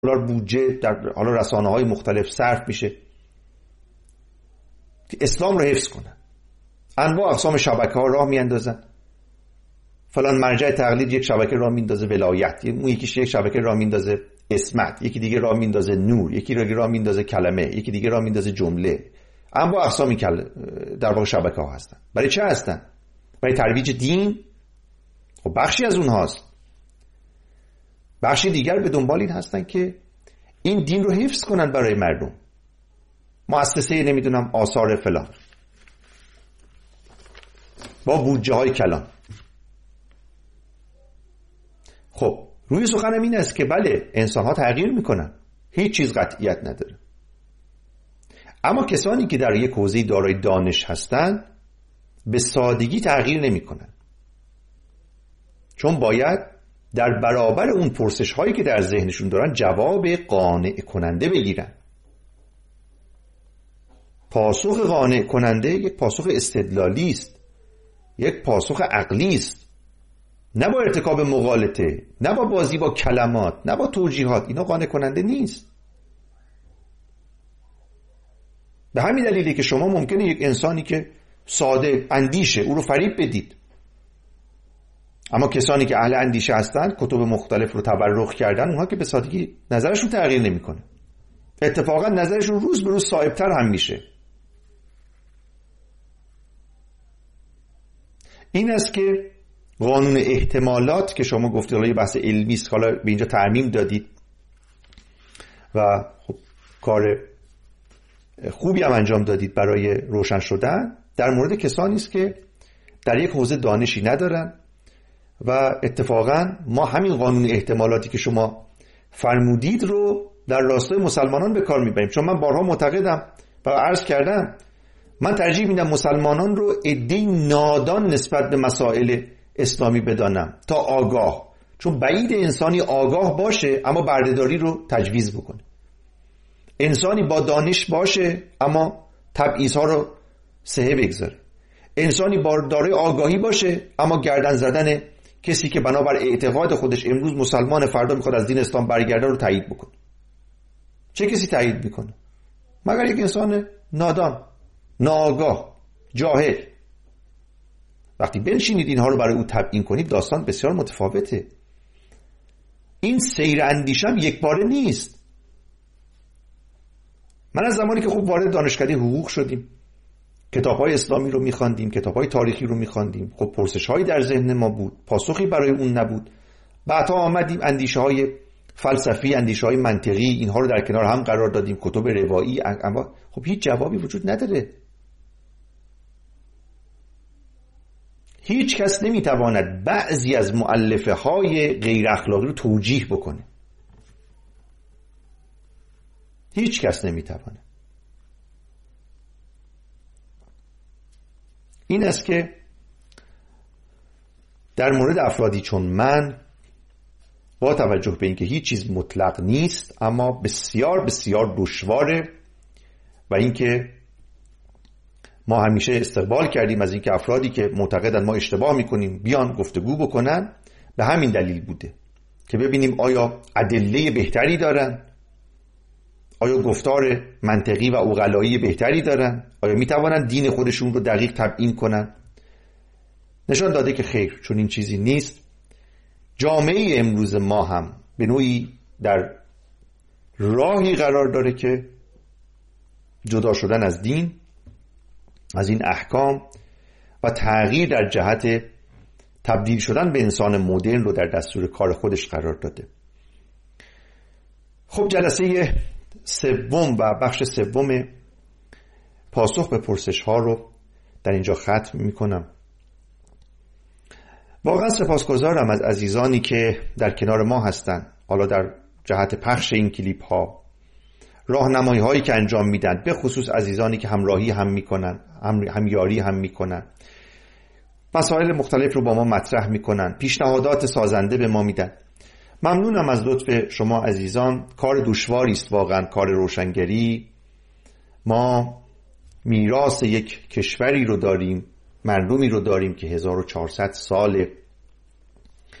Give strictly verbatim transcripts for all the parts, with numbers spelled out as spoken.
دلار بودجه در حالا رسانه‌های مختلف صرف میشه که اسلام رو حفظ کنن. انواع اقسام شبکه‌ها راه میاندازن. فلان مرجع تقلید یک شبکه راه میندازه ولایت، اون یکیش یک شبکه راه میندازه اسمت، یکی دیگه راه میندازه نور، یکی راه میندازه کلمه، یکی دیگه راه میندازه جمله. انواع اقسامی کل در واقع شبکه‌ها هستن. برای چه هستن؟ برای ترویج دین. خب بخشی از اونهاست. بخشی دیگر به دنبال این هستن که این دین رو حفظ کنن برای مردم. مؤسسه نمیدونم آثار فلان با بودجه های کلان. خب روی سخنم این است که بله انسان ها تغییر میکنن، هیچ چیز قطعیت نداره، اما کسانی که در یک حوزه دارای دانش هستند به سادگی تغییر نمیکنن، چون باید در برابر اون پرسش هایی که در ذهنشون دارن جواب قانع کننده بگیرن. پاسخ قانع کننده یک پاسخ استدلالی است، یک پاسخ عقلی است، نه با ارتکاب مغالطه، نه با بازی با کلمات، نه با توجیهات. اینا قانع کننده نیست. به همین دلیلی که شما ممکنه یک انسانی که ساده اندیشه او رو فریب بدید، اما کسانی که اهل اندیشه هستند کتب مختلف رو تبرک کردن، اونها که به سادگی نظرشون تغییر نمیکنه، اتفاقا نظرشون روز به روز صائب‌تر هم میشه. این است که قانون احتمالات که شما گفتید حالا یه بحث علمی است، حالا به اینجا تعمیم دادید و خب کار خوبی هم انجام دادید برای روشن شدن در مورد کسانی است که در یک حوزه دانشی ندارن و اتفاقا ما همین قانون احتمالاتی که شما فرمودید رو در راستای مسلمانان به کار میبریم. چون من بارها معتقدم و عرض کردم من ترجیح میدم مسلمانان رو عده‌ای نادان نسبت به مسائل اسلامی بدانم تا آگاه، چون بعید انسانی آگاه باشه اما بردهداری رو تجویز بکنه، انسانی با دانش باشه اما تبعیض‌ها رو سهه بگذاره، انسانی با دارای آگاهی باشه اما گردن زدن کسی که بنابر اعتقاد خودش امروز مسلمان فردا میخواد از دین اسلام برگرده رو تایید بکنه. چه کسی تایید میکنه؟ مگر یک انسان نادان، ناآگاه، جاهل. وقتی بنشینید اینها رو برای او تبیین کنید داستان بسیار متفاوته. این سیر اندیشم یک باره نیست. من از زمانی که خوب وارد دانشکده حقوق شدیم کتاب‌های اسلامی رو می‌خواندیم، کتاب‌های تاریخی رو می‌خواندیم، خب پرسش‌هایی در ذهن ما بود، پاسخی برای اون نبود. بعدها آمدیم اندیشه‌های فلسفی، اندیشه‌های منطقی، اینها رو در کنار هم قرار دادیم، کتب روایی، اما خب هیچ جوابی وجود نداره. هیچ کس نمی‌تواند بعضی از مؤلفه‌های غیر اخلاقی رو توجیه بکنه. هیچ کس نمی‌تواند. این است که در مورد افرادی چون من با توجه به اینکه هیچ چیز مطلق نیست اما بسیار بسیار دشواره و اینکه ما همیشه استقبال کردیم از اینکه افرادی که معتقدن ما اشتباه میکنیم بیان گفتگو بکنن، به همین دلیل بوده که ببینیم آیا ادله بهتری دارن، آیا گفتار منطقی و عقلایی بهتری دارن، آیا میتوانن دین خودشون رو دقیق تبیین کنن. نشان داده که خیر، چون این چیزی نیست. جامعه امروز ما هم به نوعی در راهی قرار داره که جدا شدن از دین، از این احکام و تغییر در جهت تبدیل شدن به انسان مدرن رو در دستور کار خودش قرار داده. خب جلسه سوم و بخش سوم پاسخ به پرسش ها رو در اینجا ختم می کنم. واقعا سپاسگزارم از عزیزانی که در کنار ما هستند، حالا در جهت پخش این کلیپ ها، راهنمایی هایی که انجام میدن، به خصوص عزیزانی که همراهی هم میکنن، هم همیاری هم میکنن، مسائل مختلف رو با ما مطرح میکنن، پیشنهادات سازنده به ما میدن. ممنونم از لطف شما عزیزان. کار دشواری است واقعا کار روشنگری. ما میراث یک کشوری رو داریم، مردمی رو داریم که هزار و چهارصد سال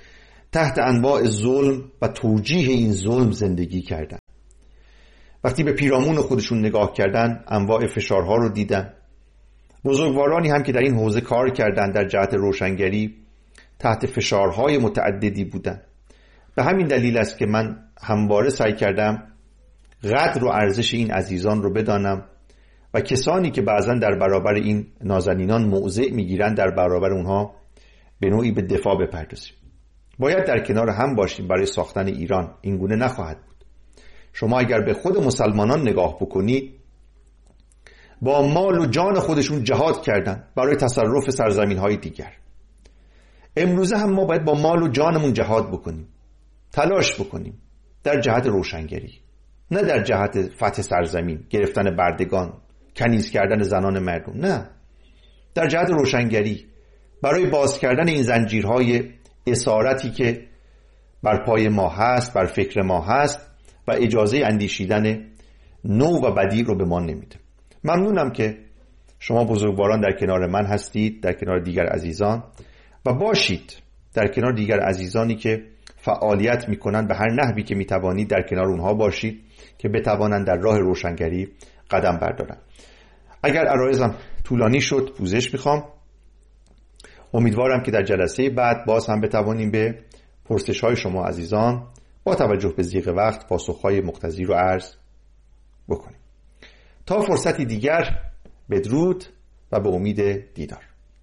تحت انواع ظلم و توجیه این ظلم زندگی کردن. وقتی به پیرامون خودشون نگاه کردن انواع فشارها رو دیدن. بزرگوارانی هم که در این حوزه کار کردن در جهت روشنگری تحت فشارهای متعددی بودن. به همین دلیل است که من همواره سعی کردم قدر و ارزش این عزیزان رو بدانم و کسانی که بعضا در برابر این نازنینان موضع میگیرن در برابر اونها به نوعی به دفاع بپردازیم. باید در کنار هم باشیم برای ساختن ایران. این گونه نخواهد بود. شما اگر به خود مسلمانان نگاه بکنید، با مال و جان خودشون جهاد کردن برای تصرف سرزمین های دیگر. امروزه هم ما باید با مال و جانمون جهاد بکنیم، تلاش بکنیم در جهت روشنگری، نه در جهت فتح سرزمین، گرفتن بردگان، کنیز کردن زنان مردم، نه، در جهت روشنگری برای باز کردن این زنجیرهای اسارتی که بر پای ما هست، بر فکر ما هست و اجازه اندیشیدن نو و بدیع رو به ما نمیده. ممنونم که شما بزرگواران در کنار من هستید، در کنار دیگر عزیزان، و باشید در کنار دیگر عزیزانی که فعالیت میکنن. به هر نحوی که میتوانید در کنار اونها باشید که بتوانند در راه روشنگری قدم بردارن. اگر عرایزم طولانی شد پوزش میخوام. امیدوارم که در جلسه بعد باز هم بتوانیم به پرسش های شما عزیزان با توجه به ضیق وقت پاسخهای مقتضی رو عرض بکنیم. تا فرصتی دیگر، بدرود و به امید دیدار.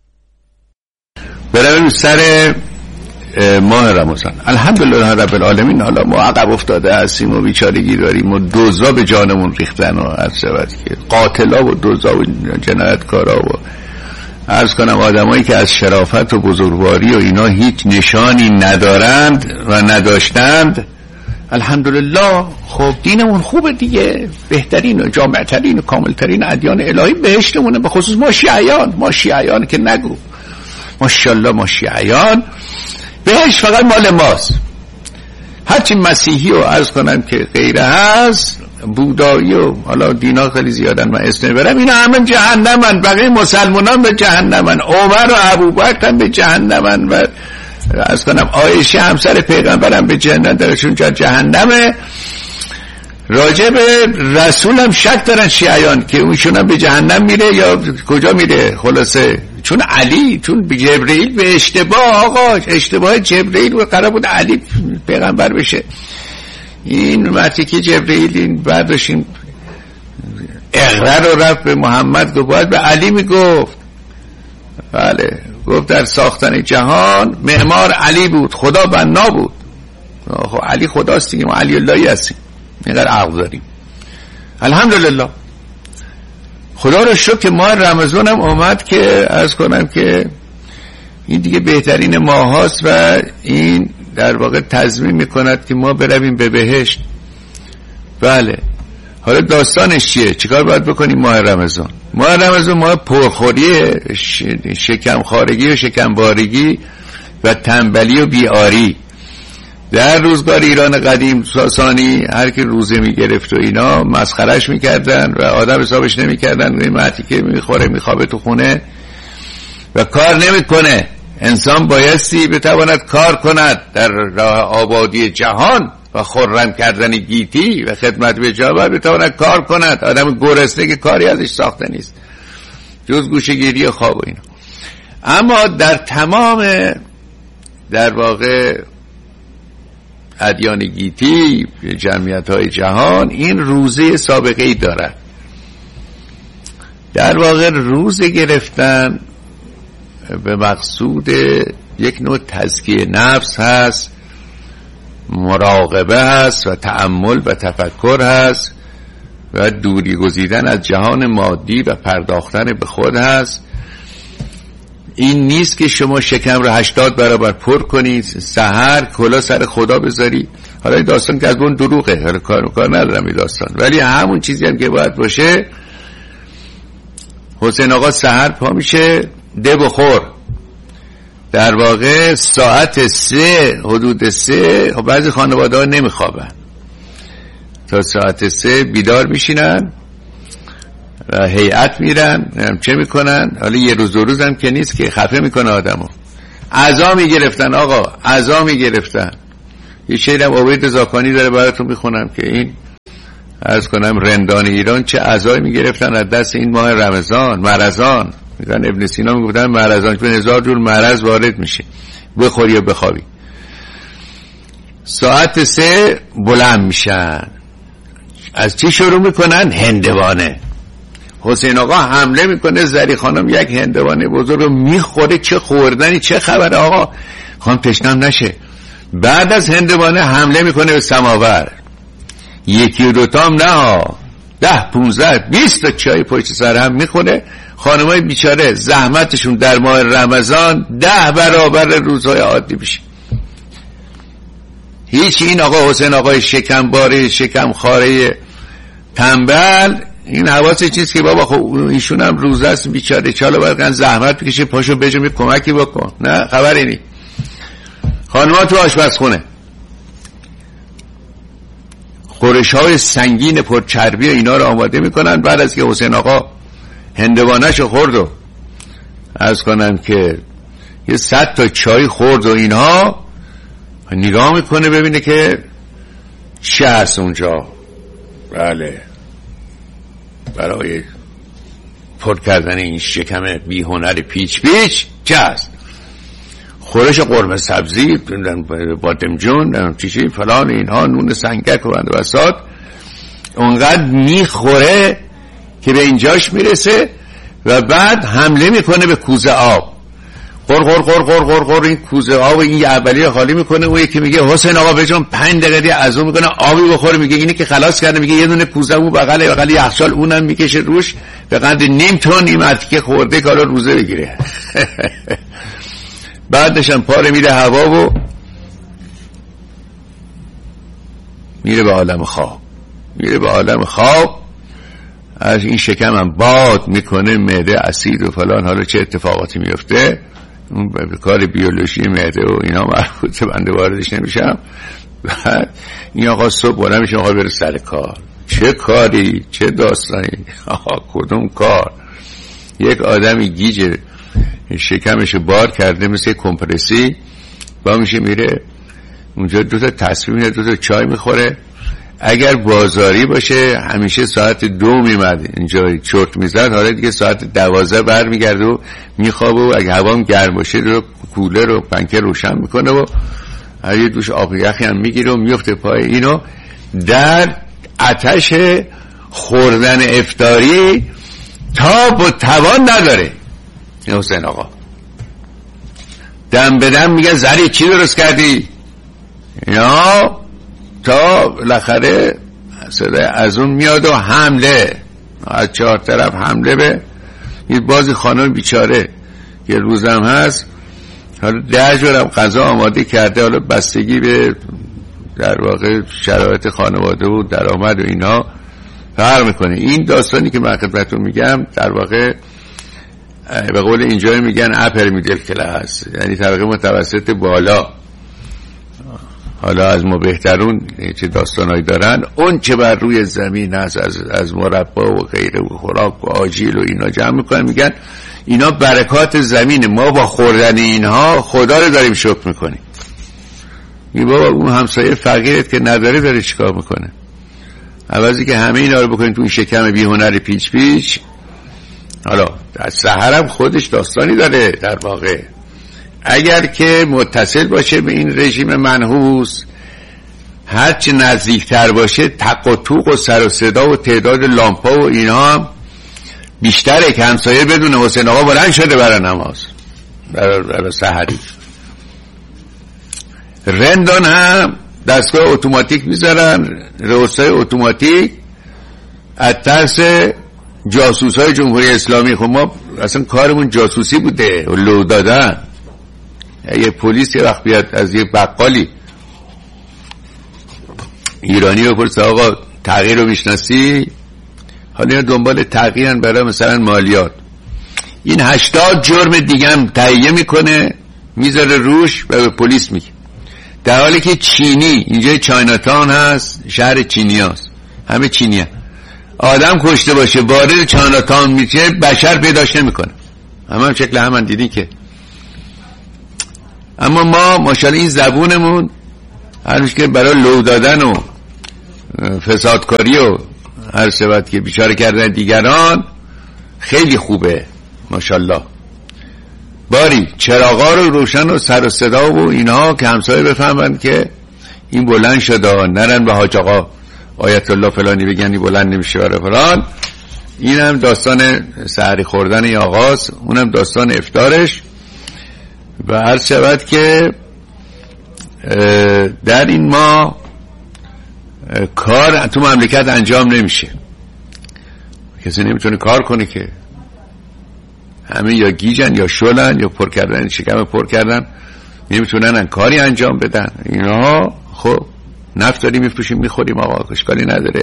برای سر ماه رمضان الحمدلله رب العالمین. حالا ما عقب افتاده هستیم و بیچارگی داریم و دوزا به جانمون ریختن و عرض شود که قاتلا و دوزا و جنایتکارا و عرض کنم آدمایی که از شرافت و بزرگواری و اینا هیچ نشانی ندارند و نداشتند. الحمدلله خب دینمون خوبه دیگه، بهترین و جامعترین و کاملترین ادیان الهی بهشتمونه، به خصوص ما شیعیان. ما شیعیان که نگو، ماشاءالله ما شیعیان بهشت فقط مال ماست. هرچی مسیحی و عرض کنم که غیره هست، بودایی و حالا دینا خیلی زیادن، من اسم نبرم، اینا همه جهنمن. بقیه مسلمانان به جهنمن، عمر و ابوبکر به جهنمن و عرض کنم عایشه همسر پیغمبرم به جهنم درشون جا جهنمه. راجع به رسول هم شک دارن شیعیان که اونشون هم به جهنم میره یا کجا میره. خلاصه چون علی، چون جبرئیل به اشتباه، آقا اشتباه جبرئیل و قرار بود علی پیغمبر بشه. این وقتی که جبرئیل این برداشتین اقرار رو رفت به محمد گفت باید به علی میگفت. بله گفت در ساختن جهان معمار علی بود، خدا بنا بود. خب علی خداست دیگه، ما علی اللهی هستیم، اینقدر عقل داریم. الحمدلله خدا رو شکر که ماه رمضان هم اومد که عرض کنم که این دیگه بهترین ماه هاست و این در واقع تضمین میکند که ما برویم به بهشت. بله حالا داستانش چیه؟ چیکار باید بکنیم ماه رمضان؟ ماه رمضان ماه پرخوریه، شکم خارگی و شکم بارگی و تنبلی و بیاری. در روزگار ایران قدیم ساسانی هر کی روزه میگرفت و اینا مسخرش میکردن و آدم حسابش نمیکردن. این مردی که میخوره میخوابه تو خونه و کار نمیکنه. انسان بایستی بتواند کار کند در راه آبادی جهان و خرم کردن گیتی و خدمت به جامعه. بتواند کار کند. آدم گرسنه که کاری ازش ساخته نیست جز گوشه‌گیری و خواب و اینا. اما در تمام در واقع ادیان گیتی، جمعیت های جهان، این روزه سابقه ای دارد. در واقع روزه گرفتن به مقصود یک نوع تزکیه نفس هست، مراقبه هست و تأمل و تفکر هست و دوری گزیدن از جهان مادی و پرداختن به خود هست. این نیست که شما شکم رو هشتاد برابر پر کنید، سحر کلا سر خدا بذاری. حالا این داستان که از اون دروغه، حالا کار کار ندارم این داستان، ولی همون چیزی هم که باید باشه. حسین آقا سحر پا میشه ده بخور، در واقع ساعت سه، حدود سه، خب بعضی خانواده ها نمیخوابن، تا ساعت سه بیدار میشینن و هیئت میرن چه میکنن. حالا یه روز دو روز هم که نیست که خفه میکنه آدمو. عزا میگرفتن آقا، عزا میگرفتن. یه شعرم عبید زاکانی داره براتون میخونم که این عرض کنم رندان ایران چه عزایی میگرفتن از دست این ماه رمضان. مرضان میگن، ابن سینا میگفتن مرضان، چون هزار جور مرض وارد میشه، بخوری و بخوابی. ساعت سه بلند میشن، از چی شروع میکنن؟ هندوانه. حسین آقا حمله میکنه، زری خانم یک هندوانه بزرگ رو میخوره. چه خوردنی، چه خبره آقا، خانم تشنم نشه. بعد از هندوانه حمله میکنه به سماور، یکی و دوتام نه، ده پونزده بیست تا چای پشت سر هم میخونه. خانمای بیچاره زحمتشون در ماه رمضان ده برابر روزهای عادی میشه. هیچ این آقا حسین آقای شکمباره شکمخواره تنبل این حواس چیز که بابا خب ایشون هم روزه است بیچاره، چالو برقن زحمت بکشه، پاشو بجو می کمکی بکن. نه خبری نی. خانم‌ها تو آشپزخونه خورش های سنگین پر چربی اینا رو آماده میکنن. بعد از که حسین آقا هندوانه‌شو خورد و عرض کنم که یه صد تا چای خورد و اینها، نگاه میکنه ببینه که چه هست اونجا. بله، برای پر کردن این شکم بی هنر پیچ پیچ چه هست؟ خورش قرمه سبزی، بادمجون، چیچی فلان اینها، نون سنگک و بند بساط. اونقدر میخوره که به اینجاش میرسه و بعد حمله میکنه به کوزه آب. قر قر قر قر قر قر این کوزه آب این اولیه خالی میکنه. اون یکی میگه حسین آقا بجون پنج دقیقه از اون میکنه آبی بخوره. میگه اینی که خلاص کرده، میگه یه دونه کوزه اون بغل بغل یخچال اونم میکشه روش به قدر نیم تن این مرتیکه خورده که حالا روزه بگیره. بعدش هم پاره میره هوا و میره به عالم خواب. میره به عالم خواب، از این شکم هم باد میکنه، معده اسید و فلان. حالا چه اتفاقاتی میفته اون به کار بیولوژی معده و اینا مربوطه، بنده واردش نمیشم. بعد این آقا صبح بلند میشه، آقا بره سر کار. چه کاری، چه داستانی، آقا کدوم کار؟ یک آدمی گیج شکمش بار کرده مثل کمپرسی، با میشه میره اونجا دو تا تصویر میره، دو تا چای میخوره. اگر بازاری باشه همیشه ساعت دو میمد اینجا چرت میزد، حالا دیگه ساعت دوازده بر میگرده و میخوابه و اگه هوام گرم باشه رو کولر و پنکه روشن میکنه و یه دوش آب یخی هم میگیره و میفته پای اینو. در آتش خوردن افطاری تاب و توان نداره. حسین آقا دم به دم میگه زری چی درست کردی؟ یا تا بالاخره صدای از اون میاد و حمله از چهار طرف حمله به یه بازی خانم بیچاره. یه روزم هست حالا ده جورم غذا آماده کرده، حالا بستگی به در واقع شرایط خانواده و درآمد و اینا فرق میکنه. این داستانی که من خدمتتون میگم در واقع به قول اینجا میگن اپر میدل کلاس، یعنی طبقه متوسط بالا. حالا از ما بهترون چه داستانایی دارن. اون چه بر روی زمین هست از, از مربا و غیره و خوراک و آجیل و اینا جمع میکنن، میگن اینا برکات زمین، ما با خوردن اینها خدا رو داریم شکر میکنیم. می بابا اون همسایه فقیرت که نداره داره چیکار میکنه؟ عوضی که همه اینا رو بکنید تو این شکم بی هنر پیچ پیچ. حالا در سحرم خودش داستانی داره در واقع. اگر که متصل باشه به این رژیم منحوس، هرچی نزدیکتر باشه تق و توق و سر و صدا و تعداد لامپا و اینا بیشتره که همسایه بدون حسین آقا بلند شده برای نماز، برای, برای سحری. رندان هم دستگاه اتوماتیک میذارن، رئوسای اتوماتیک، از ترس جاسوس های جمهوری اسلامی. خب ما اصلا کارمون جاسوسی بوده و لو دادن. یه پلیس یه وقت بیاد از یه بقالی ایرانی بپرسه آقا تغییر رو میشناسی؟ حالا اینا دنبال تغییرن برای مثلا مالیات. این هشتاد جرم دیگه هم تهیه میکنه میذاره روش و به پلیس میگه، در حالی که چینی اینجا چایناتاون هست، شهر چینی هست، همه چینی هست. آدم کشته باشه وارد چایناتاون میشه بشر پیداش نمیکنه. همه هم شکل همون دیدین که اما ما ماشاءالله این زبونمون هرچی که برای لو دادن و فسادکاری و هر سبت که بیچاره کردن دیگران خیلی خوبه ماشاءالله. باری چراغا رو روشن و سر و صدا و اینها که همسایه بفهمن که این بلند شده، نرن به حاج آقا آیت الله فلانی بگن این بلند نمیشه برای فلان. این هم داستان سحری خوردن این آغاز، اونم داستان افطارش. و هر شود که در این ما کار تو مملکت انجام نمیشه، کسی نمیتونه کار کنه که همه یا گیجن یا شلن یا پر کردن شکم پر کردن، نمیتونن کاری انجام بدن. اینا خب نفت داریم میفروشیم میخوریم آقا، اشکالی نداره.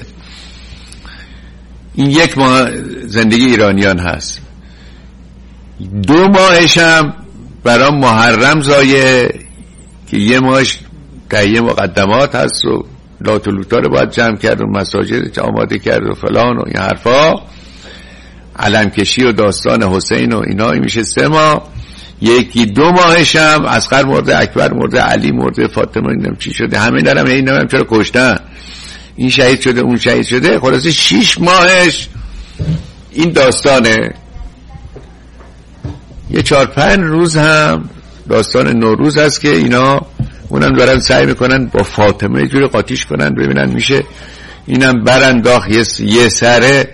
این یک ماه زندگی ایرانیان هست. دو ماهش هم برای محرم زایه که یه ماهش تهیه مقدمات هست و لات و لوتا رو باید جمع کرد و مساجد آماده کرد و فلان و این حرفا، علمکشی و داستان حسین و اینا. میشه سه ماه. یکی دو ماهش هم اصغر مرده، اکبر مرده، علی مرده، فاطمه نمیدونم چی شده، همه دارم این نمیدونم چرا کشتن، این شهید شده اون شهید شده. خلاصه شش ماهش این داستانه. یه چهار پنج روز هم داستان نوروز هست که اینا اونم دارن سعی میکنن با فاطمه یه جوری قاطیش کنن ببینن میشه اینم برانداخت یه, یه سره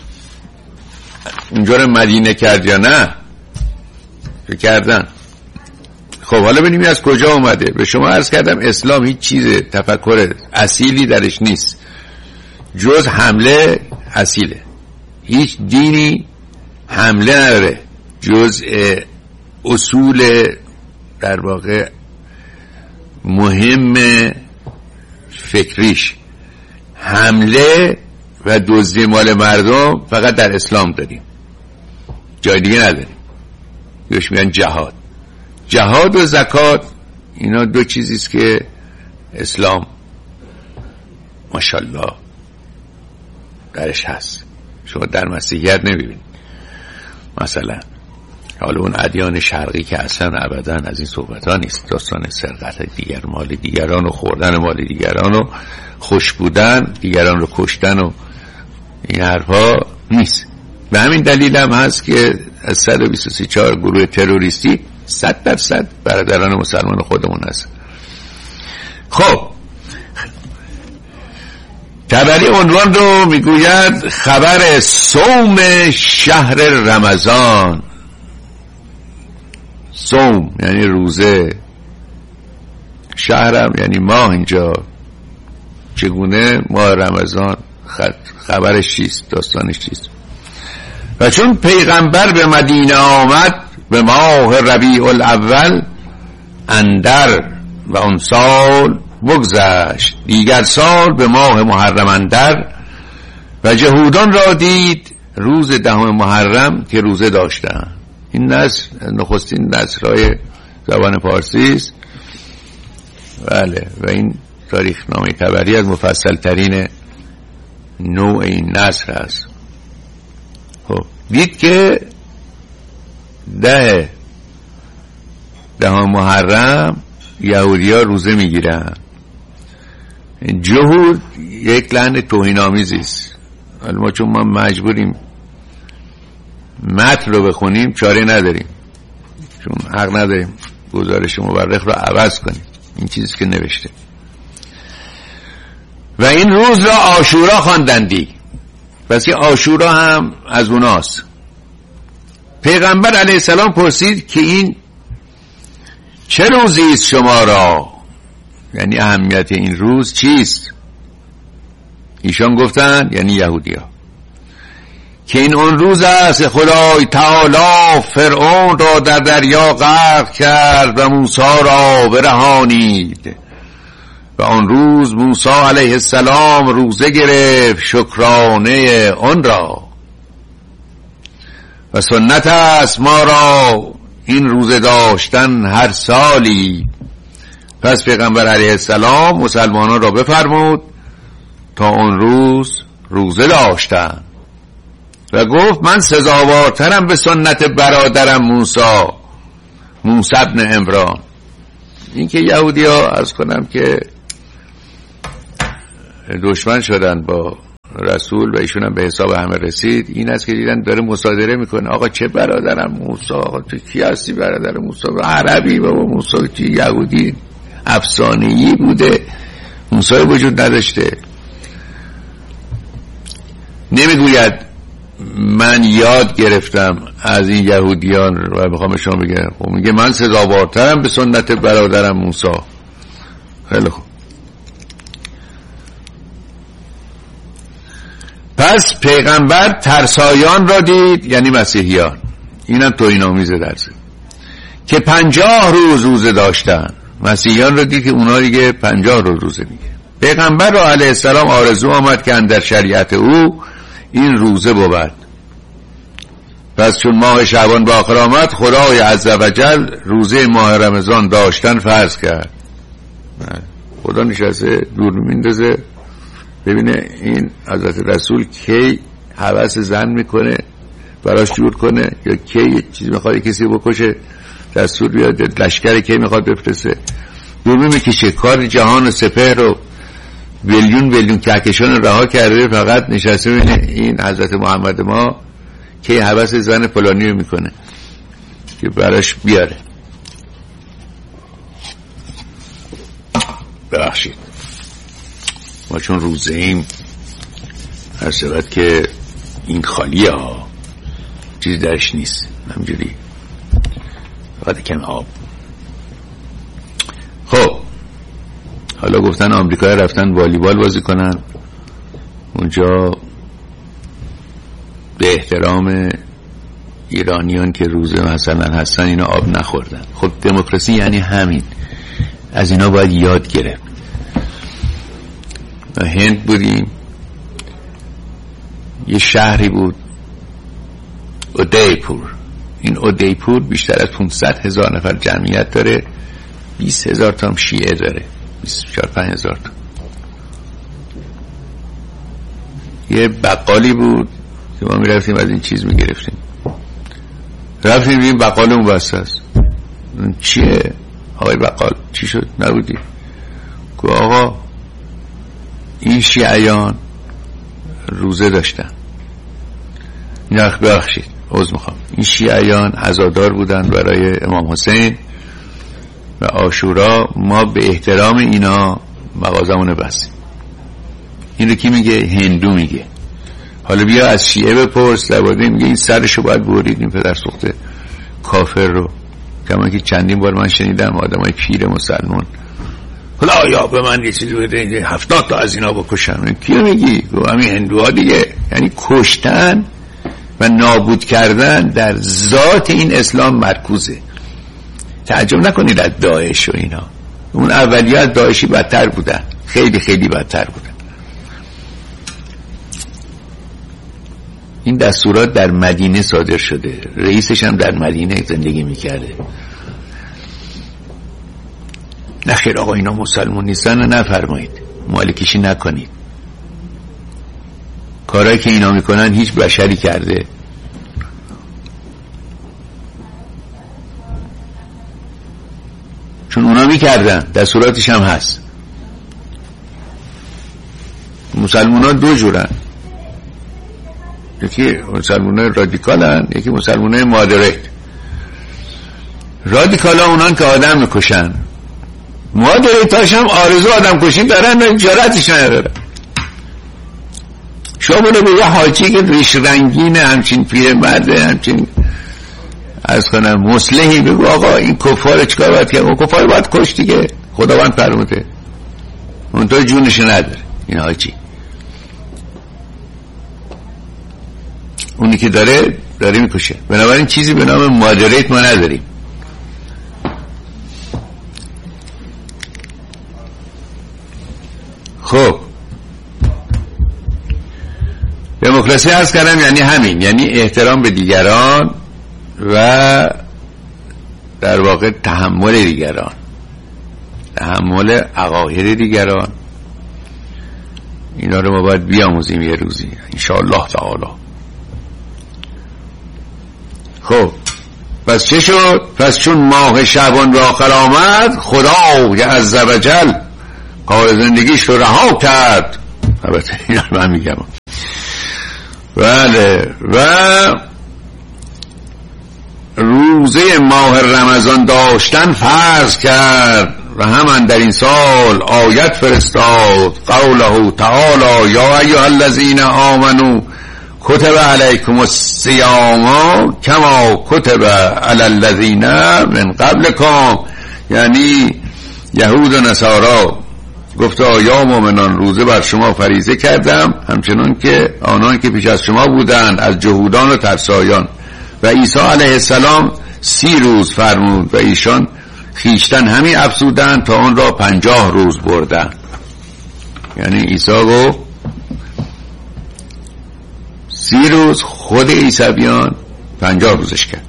اونجا مدینه کرد یا نه کردن. خب حالا ببینیم از کجا اومده. به شما عرض کردم اسلام هیچ چیز تفکر اصیلی درش نیست جز حمله اصیله. هیچ دینی حمله نداره جز اصول در واقع مهم فکریش. حمله و دزدی مال مردم فقط در اسلام داریم، جای دیگه نداریم. یوش میگن جهاد. جهاد و زکات اینا دو چیزیست که اسلام ماشاءالله درش هست. شما در مسیحیت نمیبینید مثلا. حالا اون ادیان شرقی که اصلا ابدا از این صحبت ها نیست. داستان سرقت دیگر مال دیگران و خوردن مال دیگران و خوش بودن، دیگران رو کشتن و این حرفا نیست. به همین دلیل هم هست که از صد و بیست و چهار گروه تروریستی صد درصد برادران مسلمان خودمون هست. خب تبری عنوان رو میگوید خبر صوم شهر رمضان. صوم یعنی روزه، شهرم یعنی ماه. اینجا چگونه ماه رمضان خبرش چیست، داستانش چیست؟ و چون پیغمبر به مدینه آمد به ماه ربیع الاول اندر و اون سال بگذشت، دیگر سال به ماه محرم اندر و جهودان را دید روز دهم محرم که روزه داشتند. این نصر نخستین نصرهای زبان فارسی است. بله، و این تاریخ نامه تبری از مفصل ترین نوع این نصر است. خب دید که ده ده محرم یهودی ها روزه میگیرن. جهود یک لحن توهین آمیزی است. ما چون ما مجبوریم متن رو بخونیم چاره نداریم، چون حق نداریم گزارش مورخ رو عوض کنیم، این چیزی که نوشته. و این روز را عاشورا خواندندی. پس این عاشورا هم از اوناست. پیغمبر علیه السلام پرسید که این چه روزی است شما را، یعنی اهمیت این روز چیست؟ ایشان گفتند یعنی یهودی ها که این اون روز است خدای تعالی فرعون را در دریا غرق کرد و موسی را برهانید و آن روز موسی علیه السلام روزه گرفت شکرانه آن را و سنت است ما را این روزه داشتن هر سالی. پس پیغمبر علیه السلام مسلمانان را بفرمود تا اون روز روزه داشتن و گفت من سزاوارترم به سنت برادرم موسی موسی ابن عمران اینکه یهودی ها از کنم که دشمن شدن با رسول و ایشون هم به حساب همه رسید، این است که دیدن داره مصادره میکنه. آقا چه برادرم موسی، آقا تو کی هستی برادر موسی؟ عربی بابا، موسی کی؟ یهودی افسانه‌ای بوده، موسی وجود نداشته. نمیگوید من یاد گرفتم از این یهودیان و میخوام شما بگم، خب میگه من سزاوارترم به سنت برادرم موسی. خیلی خوب. پس پیغمبر ترسایان را دید، یعنی مسیحیان، اینم توهین آمیز درسه، که پنجاه روز روزه داشتن. مسیحیان را دید که اونا دیگه پنجاه روز روزه میگه. پیغمبر را علیه السلام آرزو آمد که اندر شریعت او این روزه بود. پس چون ماه شعبان به آخر آمد، خدای عزوجل روزه ماه رمضان داشتن فرض کرد. خدا نشسته دور میندازه ببینه این حضرت رسول کی هوس زن میکنه براش جور کنه، یا کی یه چیز میخواد کسی بکشه رسول بیاد لشکر کی میخواد بفرسته. دور میکشه کار جهان سپهر رو ویلیون ویلیون کهکشان رها کرده، فقط نشسته ببینه این حضرت محمد ما کی هوس زن فلانی رو میکنه که براش بیاره. ببخشید ما چون روزه ایم هر سبت که این خالیه ها چیزی درش نیست، همجوری فقط کم آب. خب حالا گفتن آمریکا رفتن والیبال بازی کنن اونجا به احترام ایرانیان که روزه مثلا هستن اینا آب نخوردن. خب دموکراسی یعنی همین، از اینا باید یاد گرفت. هند بودیم، یه شهری بود اودیپور. این اودیپور بیشتر از پانصد هزار نفر جمعیت داره، بیست هزار تا هم شیعه داره، بیست و چهار پنج هزار تا. یه بقالی بود که ما میرفتیم از این چیز میگرفتیم، رفتیم این بقال اون بسته است. چیه آقای بقال؟ چی شد؟ نبودی؟ که آقا این شیعیان روزه داشتن. نخ بخشید عذر میخوام، این شیعیان عزادار بودن برای امام حسین و عاشورا، ما به احترام اینا مغازمون بستیم. این رو کی میگه؟ هندو میگه. حالا بیا از شیعه بپرس درباره، میگه این سرشو باید برید این پدر سوخته کافر رو. کما که چندین بار من شنیدم آدمای پیر مسلمان خدا یا به من یه چیزی بده هفتاد تا از اینا بکشم. کیو میگی؟ همین هندوها دیگه. یعنی کشتن و نابود کردن در ذات این اسلام مرکوزه. تعجب نکنید از داعش و اینا، اون اولیه از داعشی بدتر بودن، خیلی خیلی بدتر بودن. این دستورات در مدینه صادر شده، رئیسش هم در مدینه زندگی میکرده. نخیر آقا اینا مسلمون نیستن نفرمایید، مالکیشی نکنید. کارهایی که اینا میکنن هیچ بشری کرده؟ چون اونا میکردن، دستوراتش هم هست. مسلمان ها دو جورن، یکی مسلمان های رادیکال هن، یکی مسلمان های مادریت. رادیکال ها اونان که آدم میکشن، مادریت هاش هم آرزو آدم کشی دارن و جرأتش ندارن. شما بونه به یه حاجی که ریش رنگینه همچین پیرمرده همچین از کنم مصلحی بگو آقا این کفار چکار باید کرد؟ اون کفار باید کش دیگه، خداوند فرموده. اون تو جونش نداره این حاجی، اونی که داره داره میکشه. بنابراین چیزی به نام مادریت ما نداریم. خب دموکراسی عرض کردم یعنی همین، یعنی احترام به دیگران و در واقع تحمل دیگران، تحمل عقاید دیگران. اینا رو ما باید بیاموزیم یه روزی انشاءالله تعالی. خب پس چه شد؟ پس چون ماه شعبان به آخر آمد، خدا عز و جل کار زندگیش رو رها کرد. البته این رو من میگم. بله. و روزه ماه رمضان داشتن فرض کرد و همان در این سال آیت فرستاد، قوله تعالی یا ایها الذین آمنوا کتب علیکم الصیام کما کتب علی الذین من قبلکم. یعنی یهود و نصارا گفت یا مؤمنان روزه بر شما فریضه کردم همچنان که آنان که پیش از شما بودند از جهودان و ترسایان. و عیسی علیه السلام سی روز فرمود و ایشان خیشتن همی افزودند تا آن را پنجاه روز بردند. یعنی عیسی گفت سی روز، خود عیسویان پنجاه روزش کرد.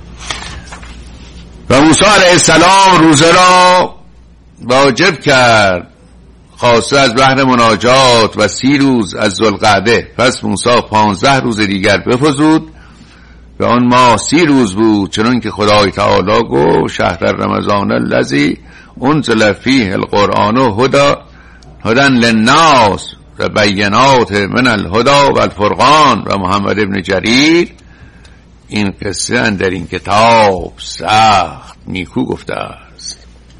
و موسی علیه السلام روزه را واجب کرد خاصه از بحر مناجات و سی روز از ذوالقعده. پس موسی پانزده روز دیگر بفزود و آن ماه سی روز بود، چنان که خدای تعالی گفت شهر رمضان الذی انزل فیه القرآن هدی هدی للناس و بینات من الهدی و الفرقان. و محمد ابن جریر این قصه اندر این کتاب سخت نیکو گفته است.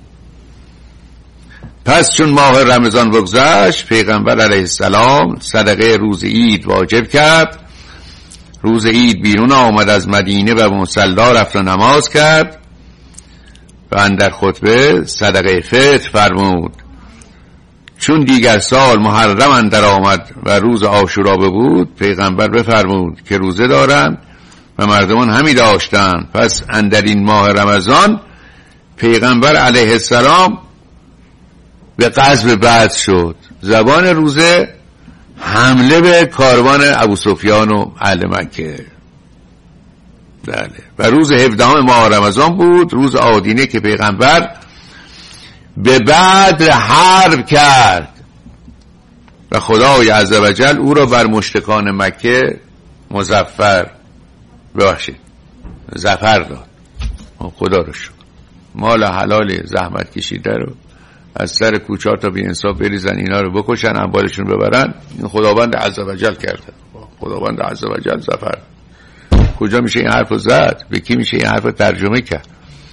پس چون ماه رمضان بگذشت، پیغمبر علیه السلام صدقه روز عید واجب کرد. روز عید بیرون آمد از مدینه و مصلا رفت و نماز کرد و اندر خطبه صدقه فطر فرمود. چون دیگر سال محرم اندر آمد و روز عاشورا بود، پیغمبر بفرمود که روزه دارند و مردمان همی داشتند. پس اندر این ماه رمضان پیغمبر علیه السلام به غزو بدر شد. زبان روزه حمله به کاروان ابوسفیان و اهل مکه. بله. و روز هفدهم ماه رمضان بود، روز آدینه که پیغمبر به بدر حرب کرد و خدای عز و جل او را بر مشرکان مکه مظفر ببخشید ظفر داد. خدا رو شکر. مال حلال زحمت کشیده رو از سر کوچه تا بی انصاف بریزن، اینا رو بکشن، اموالشون ببرن. این خداوند عز و جل کرده. خداوند عز و جل ظفر. کجا میشه این حرف زد؟ به کی میشه این حرف ترجمه کرد؟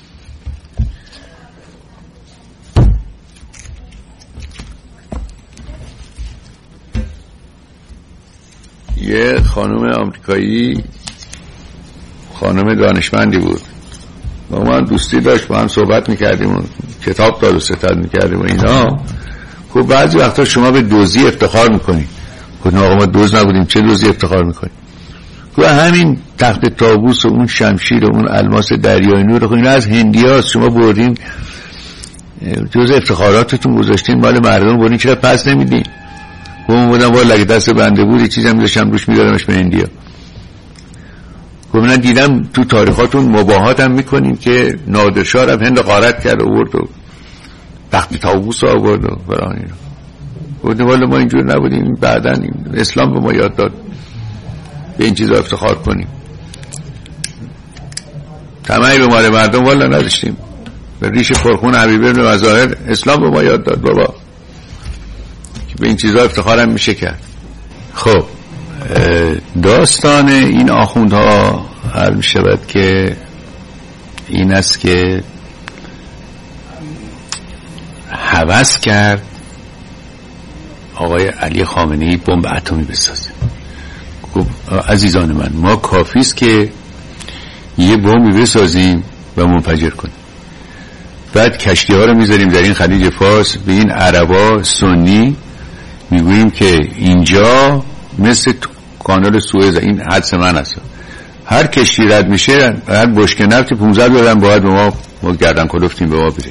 یه خانم آمریکایی، خانم دانشمندی بود، با من دوستی داشت، با هم صحبت میکردیم و کتاب داد و ستد میکردیم و اینا. خب بعضی وقتا شما به دوزی افتخار میکنید. گفتم آقا ما دوز نبودیم، چه دوزی افتخار میکنیم؟ گفت همین تخت طاووس و اون شمشیر و اون الماس دریای نور، خب اینا از هندیاست، شما بردین جز افتخاراتتون گذاشتین مال مردم، بردین چرا پس نمیدین؟ گفتم بودم والا اگه دست بنده بود یه چیزی هم میذاشتم روش میدادمش به هندیا. گفتم دیدم تو تاریخاتون مباهات هم میکنیم که نادرشاه رفت هند غارت کرد آورد و تخت طاووس آورد و برای اینا. گفتم والا ما اینجور نبودیم، بعداً اسلام به ما یاد داد به این چیزا افتخار کنیم. طمعی به مال مردم والا نداشتیم. به ریش پرخون حبیب بن مظاهر اسلام به ما یاد داد بابا که به این چیزا افتخار هم میشه کرد. خب داستان این آخوندها حل می شود که این است که هوس کرد آقای علی خامنه‌ای بمب اتمی بسازه. عزیزان من، ما کافی است که یه بمبی بسازیم و منفجر کنیم، بعد کشتی ها رو میذاریم در این خلیج فارس، به این عربا سنی میگوییم که اینجا مثل کانال سوئز، این حدس من است، هر کشتی رد میشه هر بشکه نفت پانزده دلار باید به ما ما گردن کلفتیم به ما بده.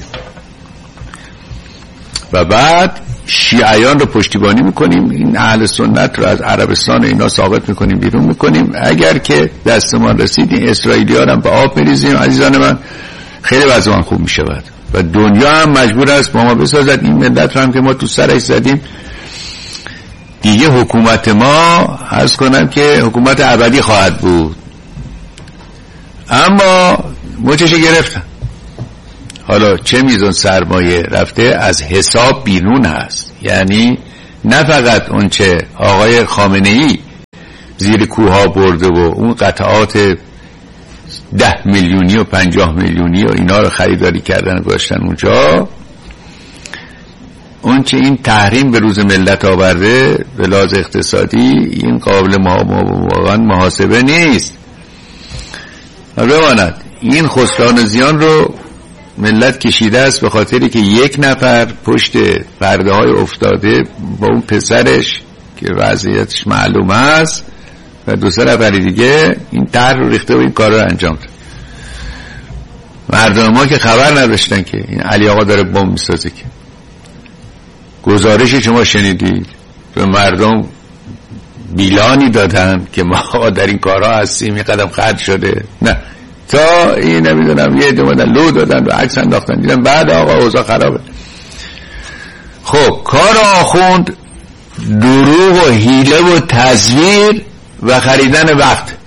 و بعد شیعیان رو پشتیبانی میکنیم، این اهل سنت رو از عربستان اینا ثابت میکنیم، بیرون میکنیم. اگر که دستمان رسید این اسرائیلی ها رو به آب میریزیم. عزیزان من، خیلی وضعمان خوب میشود و دنیا هم مجبور است با ما بسازد. این ملت رو هم که ما تو سرش زدیم دیگه، حکومت ما عرض کنم که حکومت ابدی خواهد بود. اما مچش گرفتن. حالا چه میزان سرمایه رفته از حساب بیرون هست، یعنی نه فقط اون چه آقای خامنه‌ای زیر کوها برده و اون قطعات ده میلیونی و پنجاه میلیونی و اینا رو خریداری کردن و گذاشتن اونجا، اون چه این تحریم به روز ملت آورده به لحاظ اقتصادی این قابل واقعا محاسبه نیست. بماند این خسران زیان رو ملت کشیده است به خاطری که یک نفر پشت پرده های افتاده با اون پسرش که وضعیتش معلوم است و دو سه نفر دیگه این طرح رو ریخته و این کار رو انجام داد. مردم ما که خبر نداشتن که این علی آقا داره بمب میسازه. که گزارش شما شنیدید به مردم بیلانی دادن که ما در این کارها هستیم، این قدم خرج شده؟ نه، تا این نمیدونم یه دومدن لو دادن و عکس انداختن، دیدن بعد آقا اوضاع خرابه. خب کار آخوند دروغ و حیله و تزویر و خریدن وقت.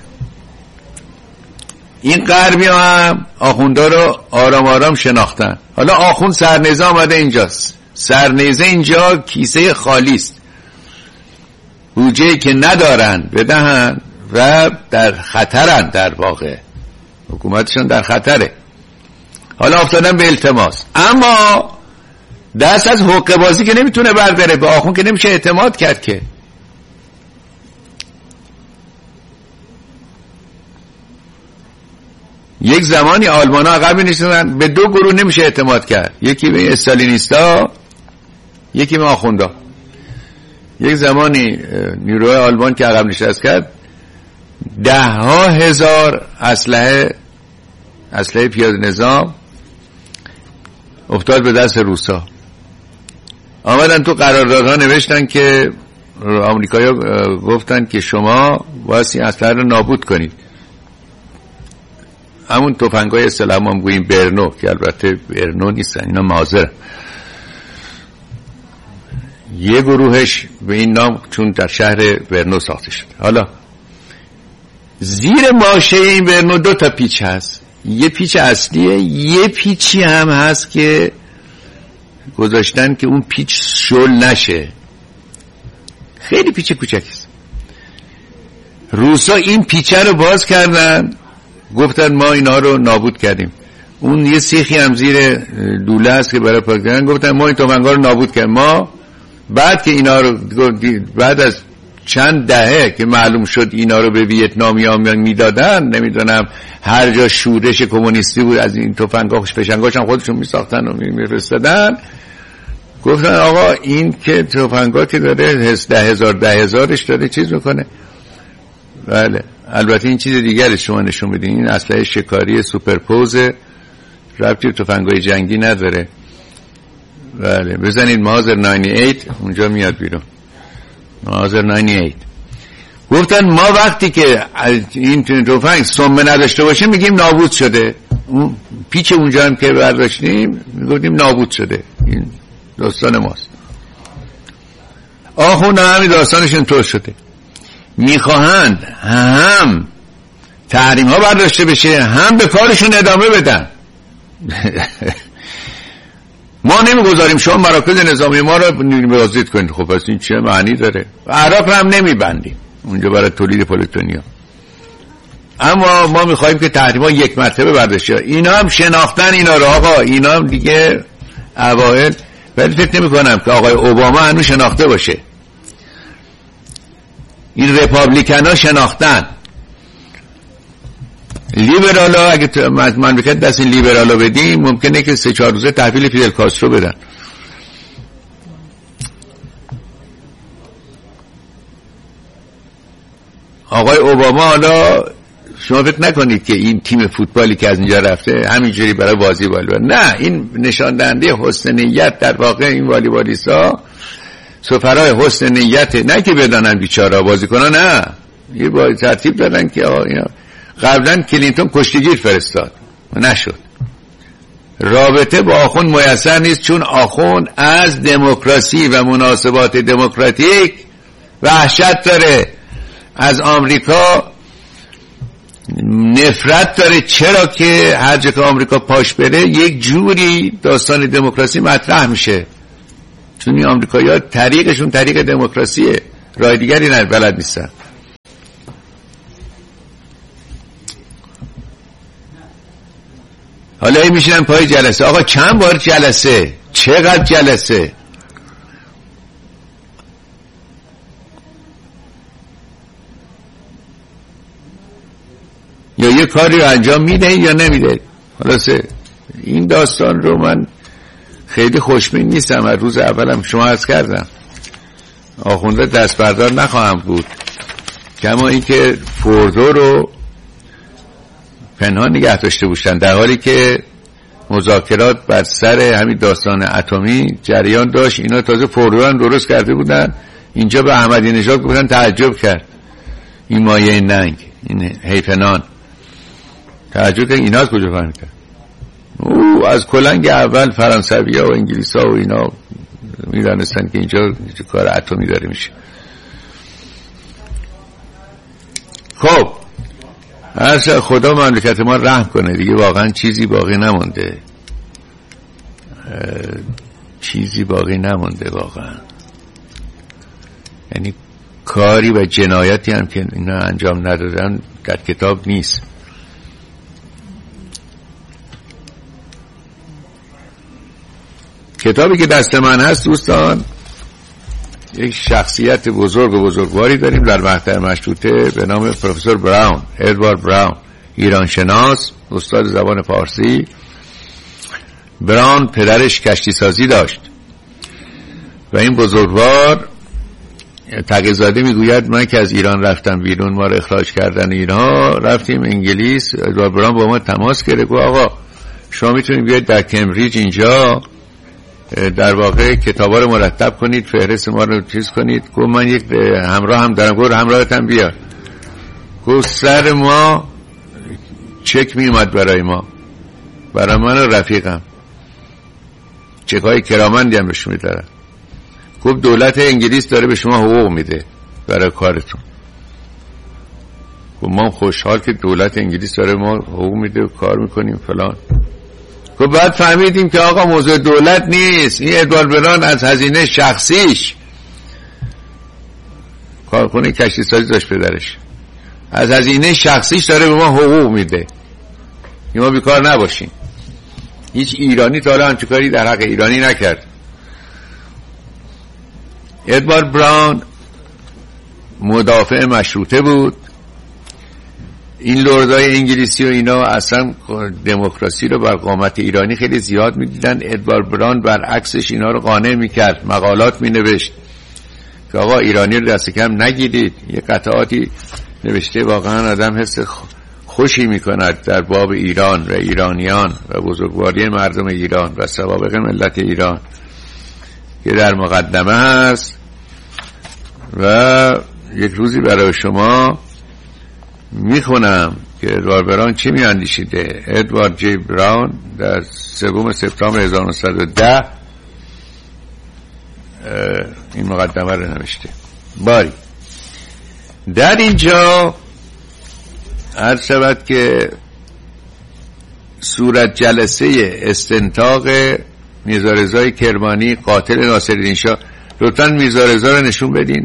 این غربی هم آخوندا رو آرام آرام شناختن. حالا آخوند سرنیزه آمده اینجاست، سرنیزه اینجا کیسه خالی است، بودجه که ندارن بدهن و در خطرن، در واقع حکومتشون در خطره. حالا افتادن به التماس، اما دست از حقه بازی که نمیتونه برداره، به آخوند که نمیشه اعتماد کرد. که یک زمانی آلمان ها عقب می‌نشستن، به دو گروه نمیشه اعتماد کرد، یکی به استالینیستا یکی به آخوندا. یک زمانی نیروهای آلمان که عقب نشست کرد، ده ها هزار اسلحه اسلحه پیاده نظام افتاد به دست روسا. آمدن تو قراردادها نوشتن که آمریکایی‌ها گفتن که شما واسه اسلحه رو نابود کنید. همون تفنگای اصطلاح ما گوییم برنو، که البته برنو نیستن، اینا مازر. یه گروهش به این نام چون در شهر برنو ساخته شده. حالا زیر ماشه این برنو دو تا پیچ هست، یه پیچ اصلیه، یه پیچی هم هست که گذاشتن که اون پیچ شل نشه، خیلی پیچ کوچکیست. روسا این پیچه رو باز کردن، گفتن ما اینا رو نابود کردیم. اون یه سیخی هم زیر دوله هست که برای پاک کردن، گفتن ما این تفنگا رو نابود کردیم. ما بعد که اینا رو بعد از چند دهه که معلوم شد اینا رو به ویتنامیان میدادن، نمیدونم هر جا شورش کمونیستی بود از این تفنگا فشنگاش هم خودشون میساختن و میفرستادن، گفتن آقا این که تفنگا که داره ده هزار ده هزارش داره چیز میکنه. بله البته این چیز دیگری شما نشون بدین، این اسلحه شکاری سوپرپوز، ربطی به تفنگای جنگی نداره. بله بزنید مازر نود و هشت اونجا میاد بیرون، مازر نود و هشت. گفتن ما وقتی که این تفنگ سم نداشته باشه میگیم نابود شده، اون پیچ اونجا هم که برداشتیم میگفتیم نابود شده. این داستان ماست. آخوند همین داستانشون طور شده، میخواهند هم تحریم ها برداشته بشه هم به کارشون ادامه بدن. ما نمیگذاریم شما مراکز نظامی ما رو بازدید کنید. خب پس این چه معنی داره؟ عراق رو هم نمیبندیم اونجا برای تولید پلوتونیوم، اما ما میخوایم که تحریم ها یک مرتبه برداشته. اینا هم شناختن اینا رو آقا، اینا هم دیگه اوائل، ولی فکر نمی کنم که آقای اوباما هنوز شناخته باشه. این رپابلیکن ها شناختن. لیبرال ها اگه مملکت دست این لیبرال ها بدیم ممکنه که سه چهار روزه تحویل فیدل کاسترو بدن. آقای اوباما حالا شما فکر نکنید که این تیم فوتبالی که از اینجا رفته همینجوری برای بازی والیبال، نه، این نشان دهنده حسن نیت در واقع این والیبالیستا سفرای حسن نیت، نه که بدانن بیچاره بازیکنان، نه، یه با ترتیب دادن که آقا اینا. قبلا کلینتون کشتیگیر فرستاد نشد. رابطه با آخوند میسر نیست، چون آخوند از دموکراسی و مناسبات دموکراتیک وحشت داره. از آمریکا نفرت داره. چرا که هر جا که آمریکا پاش بره یک جوری داستان دموکراسی مطرح میشه، چون این آمریکایی‌ها طریقشون طریق دموکراسیه، راه دیگری نه بلد نیستن. حالا این میشینن پای جلسه. آقا چند بار جلسه؟ چقدر جلسه؟ یا یه کاری رو انجام میده یا نمیده. خلاصه این داستان رو من خیلی خوشبین نیستم. از روز اولم شما عرض کردم آخونده دست بردار نخواهم بود، کما اینکه فوردو رو پنهان نگه داشته باشن، در حالی که مذاکرات بر سر همین داستان اتمی جریان داشت. اینا تازه فوردو هم درست کرده بودن، اینجا به احمدی نژاد بودن تعجب کرد این مایه ننگ، این حیفنان تعجب کرد اینا از کجا فهمیدن. او از کلنگ اول فرانسوی ها و انگلیس ها و اینا میدانستن که اینجا کار اتمی داره میشه. خب از خدا مملکت ما رحم کنه دیگه، واقعا چیزی باقی نمونده، چیزی باقی نمونده واقعا. یعنی کاری و جنایتی هم که اینا انجام ندادن در کتاب نیست. کتابی که دست من هست دوستان، یک شخصیت بزرگ و بزرگواری داریم در مقطع مشروطه به نام پروفسور براون، ادوارد براون، ایرانشناس، استاد زبان فارسی. براون پدرش کشتی سازی داشت و این بزرگوار تقی‌زاده میگوید من که از ایران رفتم بیرون، ما رو اخراج کردن اینها، رفتیم انگلیس. ادوارد براون با ما تماس گرفت، گفت آقا شما میتونید بیاید در کمبریج اینجا در واقع کتابا رو مرتب کنید، فهرست ما رو چیز کنید. گفت من یک همراه هم دارم. گفت همراهتم بیار. گفت سر ما چک می اومد برای ما، برای من و رفیقم، چکای کرامندی هم بهش میدارن. گفت دولت انگلیس داره به شما حقوق میده برای کارتون. گفت ما خوشحال که دولت انگلیس داره ما حقوق میده و کار میکنیم فلان. خب بعد فهمیدیم که آقا موضوع دولت نیست، این ادوارد براون از هزینه شخصیش، کارخونه کشتی سازی داشت پدرش، از هزینه شخصیش داره به ما حقوق میده که ما بیکار نباشیم. هیچ ایرانی تا حالا همچین کاری در حق ایرانی نکرد. ادوارد براون مدافع مشروطه بود. این لردای انگلیسی و اینا اصلا دموکراسی رو بر قامت ایرانی خیلی زیاد میدیدن. ادوارد براون برعکسش اینا رو قانع میکرد، مقالات مینوشت که آقا ایرانی رو دست کم نگیرید. یه قطعاتی نوشته واقعا آدم حس خوشی میکند در باب ایران و ایرانیان و بزرگواری مردم ایران و سوابق ملت ایران که در مقدمه هست. و یک روزی برای شما میخونم که ادوارد براون چی میاندیشیده. ادوارد جی براون در سوم سپتامبر هزار و نهصد و ده این مقدمه رو نوشته. باری در اینجا عرض شود که صورت جلسه استنطاق میرزا رضای کرمانی قاتل ناصرالدین شاه. لطفاً میرزا رضا رو نشون بدین.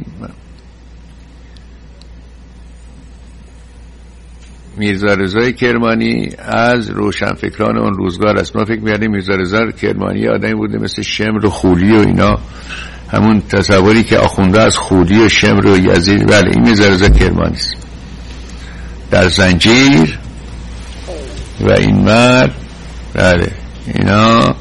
میرزا رضای کرمانی از روشنفکران اون روزگار است. ما فکر می‌کردیم میرزا رضا کرمانی آدمی بوده مثل شمر و خولی و اینا، همون تصوری که آخونده از خولی و شمر و یزید. بله این میرزا رضا کرمانی است در زنجیر. و این مرد بله اینا